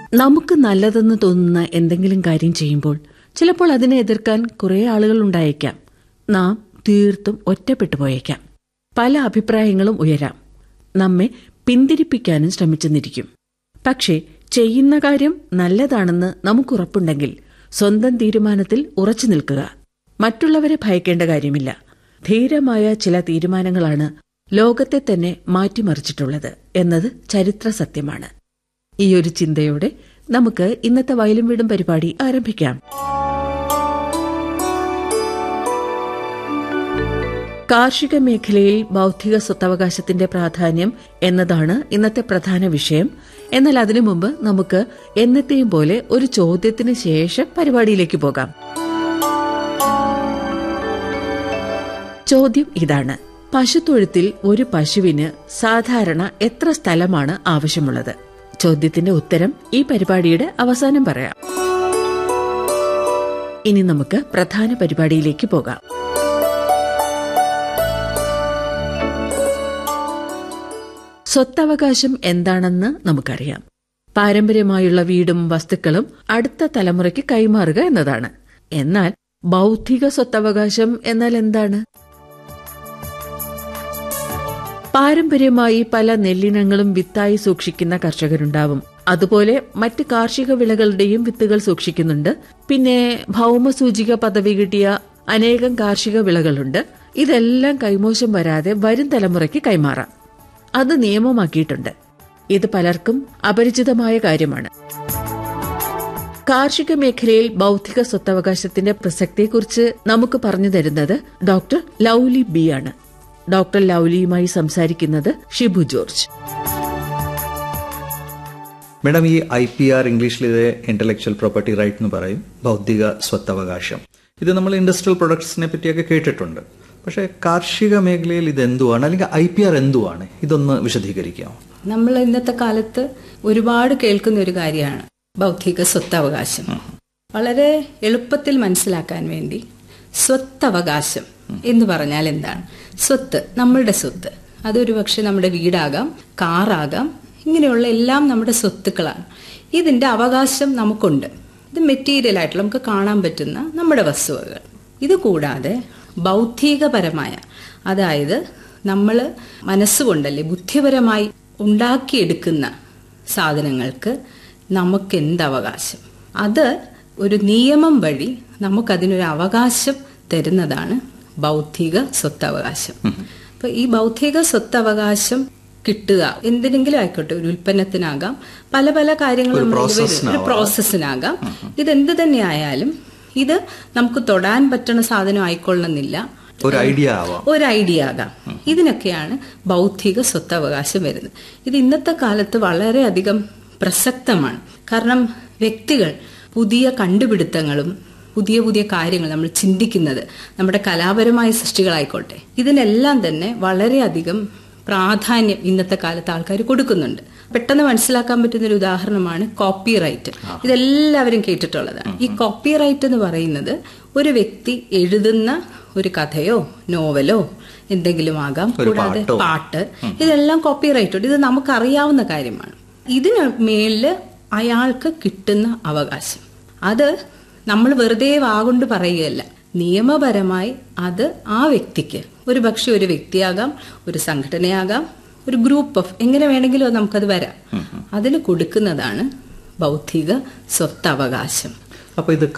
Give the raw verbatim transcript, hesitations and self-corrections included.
നമുക്ക് നല്ലതെന്ന് തോന്നുന്ന എന്തെങ്കിലും കാര്യം ചെയ്യുമ്പോൾ ചിലപ്പോൾ അതിനെ എതിർക്കാൻ കുറെ ആളുകൾ ഉണ്ടായേക്കാം. നാം തീർത്തും ഒറ്റപ്പെട്ടു പോയേക്കാം. പല അഭിപ്രായങ്ങളും ഉയരാം. നമ്മെ പിന്തിരിപ്പിക്കാനും ശ്രമിച്ചെന്നിരിക്കും. പക്ഷേ ചെയ്യുന്ന കാര്യം നല്ലതാണെന്ന് നമുക്കുറപ്പുണ്ടെങ്കിൽ സ്വന്തം തീരുമാനത്തിൽ ഉറച്ചു നിൽക്കുക. മറ്റുള്ളവരെ ഭയക്കേണ്ട കാര്യമില്ല. ധീരമായ ചില തീരുമാനങ്ങളാണ് ലോകത്തെ തന്നെ മാറ്റിമറിച്ചിട്ടുള്ളത് എന്നത് ചരിത്ര സത്യമാണ്. ഈയൊരു ചിന്തയോടെ നമുക്ക് ഇന്നത്തെ വയലും വീടും പരിപാടി ആരംഭിക്കാം. കാർഷിക മേഖലയിൽ ബൌദ്ധിക സ്വത്തവകാശത്തിന്റെ പ്രാധാന്യം എന്നതാണ് ഇന്നത്തെ പ്രധാന വിഷയം. എന്നാൽ അതിനു മുമ്പ് നമുക്ക് എന്നത്തെയും പോലെ ഒരു ചോദ്യത്തിന് ശേഷം പരിപാടിയിലേക്ക് പോകാം. ചോദ്യം ഇതാണ്: പശുത്തൊഴുത്തിൽ ഒരു പശുവിന് സാധാരണ എത്ര സ്ഥലമാണ് ആവശ്യമുള്ളത്? ചോദ്യത്തിന്റെ ഉത്തരം ഈ പരിപാടിയുടെ അവസാനം പറയാം. ഇനി നമുക്ക് പ്രധാന പരിപാടിയിലേക്ക് പോകാം. സ്വത്തവകാശം എന്താണെന്ന് നമുക്കറിയാം. പാരമ്പര്യമായുള്ള വീടും വസ്തുക്കളും അടുത്ത തലമുറയ്ക്ക് കൈമാറുക എന്നതാണ്. എന്നാൽ ബൌദ്ധിക സ്വത്തവകാശം എന്നാൽ എന്താണ്? പാരമ്പര്യമായി പല നെല്ലിനങ്ങളും വിത്തായി സൂക്ഷിക്കുന്ന കർഷകരുണ്ടാവും. അതുപോലെ മറ്റ് കാർഷിക വിളകളുടെയും വിത്തുകൾ സൂക്ഷിക്കുന്നുണ്ട്. പിന്നെ ഭൗമസൂചിക പദവി കിട്ടിയ അനേകം കാർഷിക വിളകളുണ്ട്. ഇതെല്ലാം കൈമോശം വരാതെ വരും തലമുറയ്ക്ക് കൈമാറാം. അത് നിയമമാക്കിയിട്ടുണ്ട്. ഇത് പലർക്കും അപരിചിതമായ കാര്യമാണ്. കാർഷിക മേഖലയിൽ ബൌദ്ധിക സ്വത്തവകാശത്തിന്റെ പ്രസക്തിയെക്കുറിച്ച് നമുക്ക് പറഞ്ഞു തരുന്നത് ഡോക്ടർ ലൗലി ബി ആണ്. ഡോക്ടർ ലൗലിയുമായി സംസാരിക്കുന്നത് ഷിബു ജോർജ്. മേഡം, ഈ ഐ പി ആർ ഇംഗ്ലീഷിൽ ഇത് ഇന്റലക്ച്വൽ പ്രോപ്പർട്ടി റൈറ്റ് എന്ന് പറയും, ബൗദ്ധിക സ്വത്തവകാശം. ഇത് നമ്മൾ ഇൻഡസ്ട്രിയൽ പ്രൊഡക്ട്സിനെ പറ്റിയൊക്കെ കേട്ടിട്ടുണ്ട്. പക്ഷേ കാർഷിക മേഖലയിൽ ഇത് എന്തുവാണ്, അല്ലെങ്കിൽ ഐ പി ആർ എന്തുവാണ്? ഇതൊന്ന് വിശദീകരിക്കാമോ? നമ്മൾ ഇന്നത്തെ കാലത്ത് ഒരുപാട് കേൾക്കുന്ന ഒരു കാര്യമാണ് ബൗദ്ധിക സ്വത്തവകാശം. വളരെ എളുപ്പത്തിൽ മനസ്സിലാക്കാൻ വേണ്ടി സ്വത്തവകാശം എന്ന് പറഞ്ഞാൽ എന്താണ്? സ്വത്ത്, നമ്മളുടെ സ്വത്ത്. അതൊരു പക്ഷെ നമ്മുടെ വീടാകാം, കാറാകാം, ഇങ്ങനെയുള്ള എല്ലാം നമ്മുടെ സ്വത്തുക്കളാണ്. ഇതിന്റെ അവകാശം നമുക്കുണ്ട്. ഇത് മെറ്റീരിയൽ ആയിട്ട് നമുക്ക് കാണാൻ പറ്റുന്ന നമ്മുടെ വസ്തുവകൾ. ഇത് കൂടാതെ ബൗദ്ധികപരമായ, അതായത് നമ്മൾ മനസ്സുകൊണ്ടല്ലേ ബുദ്ധിപരമായി ഉണ്ടാക്കിയെടുക്കുന്ന സാധനങ്ങൾക്ക് നമുക്ക് എന്ത് അവകാശം? അത് ഒരു നിയമം വഴി നമുക്കതിനൊരു അവകാശം തരുന്നതാണ് ബൗദ്ധിക സ്വത്തവകാശം. അപ്പൊ ഈ ബൗദ്ധിക സ്വത്തവകാശം കിട്ടുക എന്തിനെങ്കിലും ആയിക്കോട്ടെ, ഒരു ഉൽപ്പന്നത്തിനാകാം, പല പല കാര്യങ്ങളും, ഒരു പ്രോസസ്സിനാകാം. ഇതെന്ത് തന്നെ ആയാലും ഇത് നമുക്ക് തൊടാൻ പറ്റുന്ന സാധനം ആയിക്കൊള്ളണമെന്നില്ല, ഒരു ഐഡിയ ആവാം, ഒരു ഐഡിയ ആകാം. ഇതിനൊക്കെയാണ് ബൗദ്ധിക സ്വത്തവകാശം വരുന്നത്. ഇത് ഇന്നത്തെ കാലത്ത് വളരെയധികം പ്രസക്തമാണ്. കാരണം വ്യക്തികൾ പുതിയ കണ്ടുപിടുത്തങ്ങളും പുതിയ പുതിയ കാര്യങ്ങൾ നമ്മൾ ചിന്തിക്കുന്നത്, നമ്മുടെ കലാപരമായ സൃഷ്ടികളായിക്കോട്ടെ, ഇതിനെല്ലാം തന്നെ വളരെയധികം പ്രാധാന്യം ഇന്നത്തെ കാലത്ത് ആൾക്കാർ കൊടുക്കുന്നുണ്ട്. പെട്ടെന്ന് മനസ്സിലാക്കാൻ പറ്റുന്ന ഒരു ഉദാഹരണമാണ് കോപ്പി റൈറ്റ്. ഇതെല്ലാവരും കേട്ടിട്ടുള്ളതാണ്. ഈ കോപ്പി റൈറ്റ് എന്ന് പറയുന്നത് ഒരു വ്യക്തി എഴുതുന്ന ഒരു കഥയോ നോവലോ എന്തെങ്കിലും ആകാം, കൂടാതെ പാട്ട്, ഇതെല്ലാം കോപ്പി റൈറ്റ്. ഇത് നമുക്കറിയാവുന്ന കാര്യമാണ്. ഇതിന് മേലില് അയാൾക്ക് കിട്ടുന്ന അവകാശം, അത് നമ്മൾ വെറുതെ വാഗൊണ്ട് പറയുകയല്ല. നിയമപരമായി അത് ആ വ്യക്തിക്ക്, ഒരു പക്ഷെ ഒരു വ്യക്തിയാകാം, ഒരു സംഘടനയാകാം, ഒരു ഗ്രൂപ്പ് ഓഫ്, എങ്ങനെ വേണമെങ്കിലും നമുക്കത് വരാം, അതിന് കൊടുക്കുന്നതാണ് ബൗദ്ധിക സ്വത്തവകാശം. അപ്പൊ ഇത്